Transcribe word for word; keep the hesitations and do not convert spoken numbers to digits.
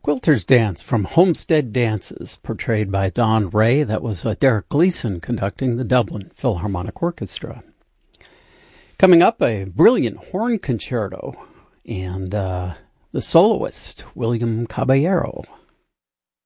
Quilter's Dance from Homestead Dances, portrayed by Don Ray. That was uh, Derek Gleason conducting the Dublin Philharmonic Orchestra. Coming up, a brilliant horn concerto and uh, the soloist, William Caballero.